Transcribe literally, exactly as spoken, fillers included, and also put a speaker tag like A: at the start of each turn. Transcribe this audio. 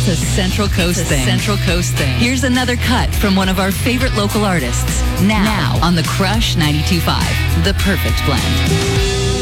A: It's a Central Coast
B: it's a
A: thing.
B: Central Coast thing.
A: Here's another cut from one of our favorite local artists. Now, now on the Crush ninety-two point five. The perfect blend.